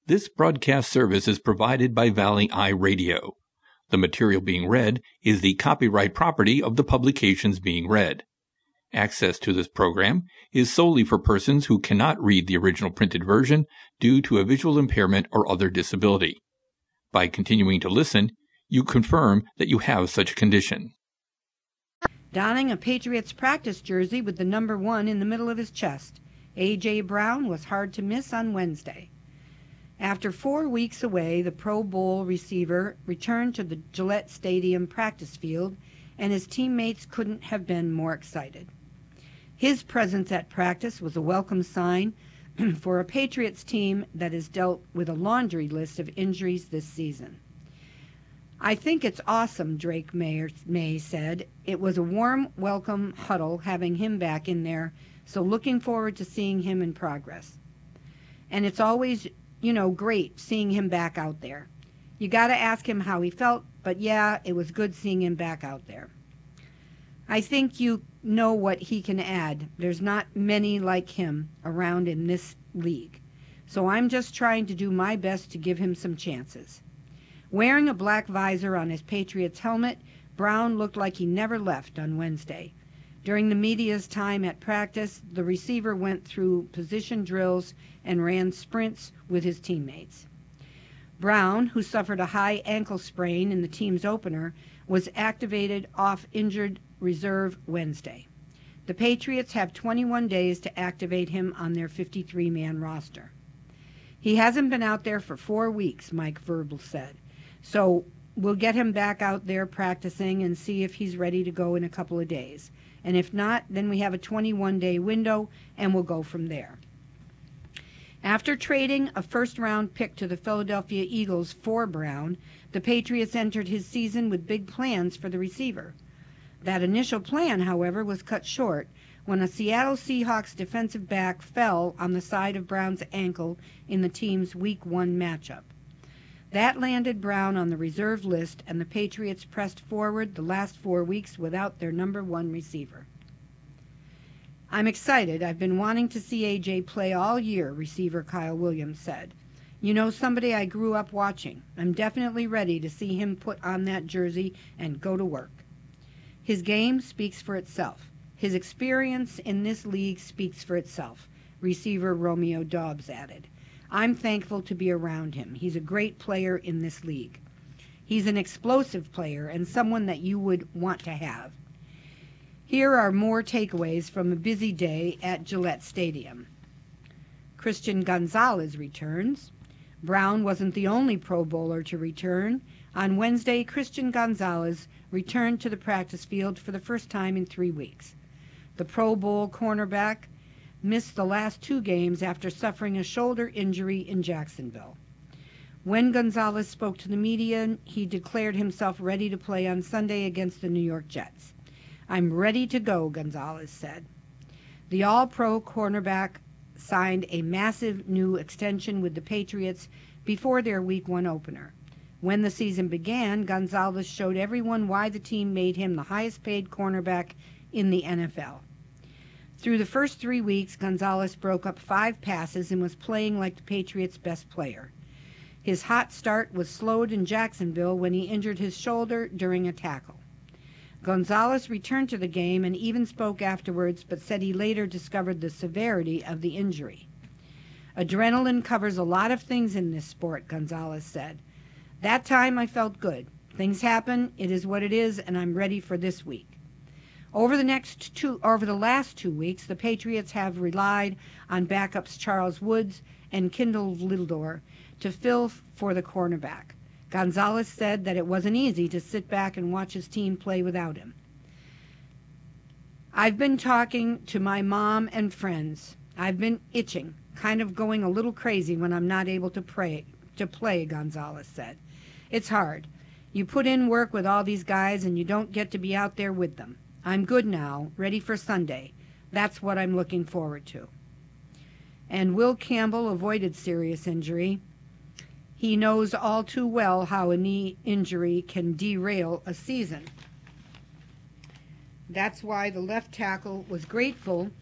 This broadcast service is provided by Valley Eye Radio. The material being read is the copyright property of the publications being read. Access to this program is solely for persons who cannot read the original printed version due to a visual impairment or other disability. By continuing to listen, you confirm that you have such a condition. Donning a Patriots practice jersey with the number 1 in the middle of his chest, A.J. Brown was hard to miss on Wednesday. After 4 weeks away, the Pro Bowl receiver returned to the Gillette Stadium practice field, and his teammates couldn't have been more excited. His presence at practice was a welcome sign for a Patriots team that has dealt with a laundry list of injuries this season. "I think it's awesome," Drake May said. "It was a warm welcome huddle having him back in there, so looking forward to seeing him in progress. And it's always, great seeing him back out there. You got to ask him how he felt, but yeah, it was good seeing him back out there. I think you know what he can add. There's not many like him around in this league. So I'm just trying to do my best to give him some chances." Wearing a black visor on his Patriots helmet, Brown looked like he never left on Wednesday. During the media's time at practice, the receiver went through position drills and ran sprints with his teammates. Brown, who suffered a high ankle sprain in the team's opener, was activated off injured reserve Wednesday. The Patriots have 21 days to activate him on their 53-man roster. "He hasn't been out there for 4 weeks," Mike Verbal said. "So we'll get him back out there practicing and see if he's ready to go in a couple of days. And if not, then we have a 21-day window and we'll go from there." After trading a first-round pick to the Philadelphia Eagles for Brown, the Patriots entered his season with big plans for the receiver. That initial plan, however, was cut short when a Seattle Seahawks defensive back fell on the side of Brown's ankle in the team's Week 1 matchup. That landed Brown on the reserve list, and the Patriots pressed forward the last 4 weeks without their number 1 receiver. "I'm excited. I've been wanting to see A.J. play all year," receiver Kyle Williams said. "Somebody I grew up watching. I'm definitely ready to see him put on that jersey and go to work. His game speaks for itself. His experience in this league speaks for itself," receiver Romeo Doubs added. "I'm thankful to be around him. He's a great player in this league. He's an explosive player and someone that you would want to have." Here are more takeaways from a busy day at Gillette Stadium. Christian Gonzalez returns. Brown wasn't the only Pro Bowler to return. On Wednesday, Christian Gonzalez returned to the practice field for the first time in 3 weeks. The Pro Bowl cornerback missed the last 2 games after suffering a shoulder injury in Jacksonville. When Gonzalez spoke to the media, he declared himself ready to play on Sunday against the New York Jets. "I'm ready to go," Gonzalez said. The All-Pro cornerback signed a massive new extension with the Patriots before their Week 1 opener. When the season began, Gonzalez showed everyone why the team made him the highest-paid cornerback in the NFL. Through the first 3 weeks, Gonzalez broke up 5 passes and was playing like the Patriots' best player. His hot start was slowed in Jacksonville when he injured his shoulder during a tackle. Gonzalez returned to the game and even spoke afterwards, but said he later discovered the severity of the injury. "Adrenaline covers a lot of things in this sport," Gonzalez said. "That time I felt good. Things happen, it is what it is, and I'm ready for this week." Over the last 2 weeks, the Patriots have relied on backups Charles Woods and Kindle Vildor to fill for the cornerback. Gonzalez said that it wasn't easy to sit back and watch his team play without him. "I've been talking to my mom and friends. I've been itching, kind of going a little crazy when I'm not able to play, Gonzalez said. "It's hard. You put in work with all these guys and you don't get to be out there with them. I'm good now, ready for Sunday. That's what I'm looking forward to." And Will Campbell avoided serious injury. He knows all too well how a knee injury can derail a season. That's why the left tackle was grateful